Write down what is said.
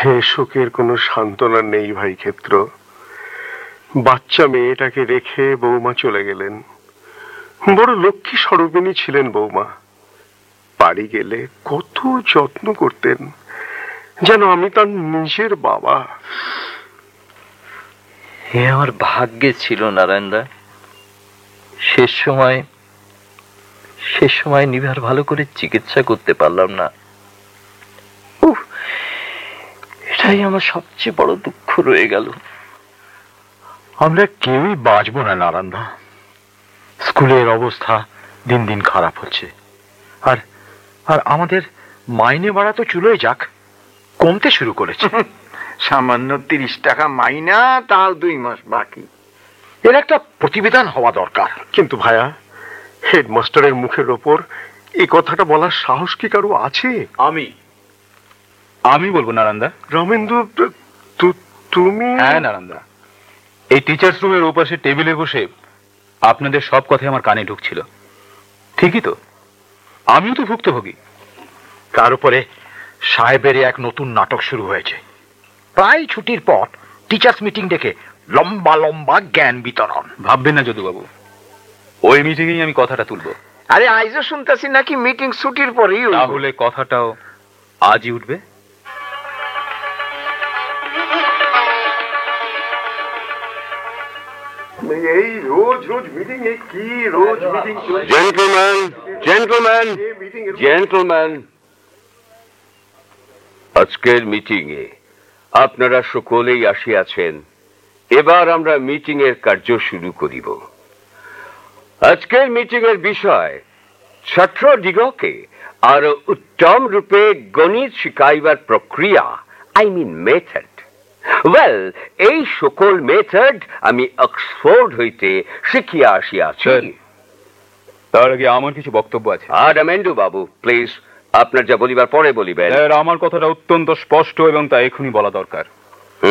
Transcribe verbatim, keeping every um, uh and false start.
হে শোকের কোনো সান্ত্বনা নেই ভাই ক্ষেত্র। বাচ্চা মেয়েটাকে রেখে বৌমা চলে গেলেন। বড় লক্ষ্মী স্বরূপিণী ছিলেন বৌমা। বাড়ি গেলে কত যত্ন করতেন, যেন আমি তার নিজের বাবা। এ আমার ভাগ্যে ছিল নারায়ণদা। শেষ সময় শেষ সময় নিভার ভালো করে চিকিৎসা করতে পারলাম না। উহ, এটাই আমার সবচেয়ে বড় দুঃখ রয়ে গেল। আমরা কেউই বাঁচবো না নারায়ণদা। স্কুলের অবস্থা দিন দিন খারাপ হচ্ছে, আর আর আমাদের মাইনে বাড়া তো চুলোয় যাক কমতে শুরু করেছে। সামান্য তিরিশ টাকা মাইনা, তার দুই মাস বাকি। এর একটা প্রতিবেদন হওয়া দরকার। কিন্তু ভাইয়া, হেডমাস্টারের মুখের ওপর এই কথাটা বলার সাহস কি কারো আছে? আমি আমি বলবো নারায়ণদা। রমেন্দ্র, তুমি? হ্যাঁ নারায়ণদা, এই টিচার্স রুমের ওপাশে টেবিলে বসে আপনাদের সব কথাই আমার কানে ঢুকছিল। ঠিকই তো, আমিও তো ভুক্তভোগী। তার উপরে সাহেবের এক নতুন নাটক শুরু হয়েছে। প্রায় ছুটির পর টিচার্স মিটিং ডেকে লম্বা লম্বা জ্ঞান বিতরণ। ভাববেন না যদুবাবু, ওই মিটিংয়েই আমি কথাটা তুলব। আরে আইজও শুনতেছি নাকি মিটিং ছুটির পরেই। তাহলে কথাটাও আজই উঠবে। এই রোজ রোজ মিটিং, এ কি রোজ মিটিং? জেন্টলম্যান, জেন্টলম্যান, জেন্টলম্যান, আজকের মিটিং এ আপনারা সকলেই আসিয়াছেন। এবার আমরা মিটিং এর কার্য শুরু করিব। আজকের মিটিং এর বিষয় ছাত্র দিগকে আরো উত্তম রূপে গণিত শিখাইবার প্রক্রিয়া, আই মিন মেথড। ওয়েল, এই সকল মেথড আমি অক্সফোর্ড হইতে শিখিয়া আসিয়াছি। তার আগে আমার কিছু বক্তব্য আছে। আর রামেন্দু বাবু, প্লিজ, আপনার যা বলিবার পরে বলিবেন। আমার কথাটা অত্যন্ত স্পষ্ট এবং তা এখনই বলা দরকার।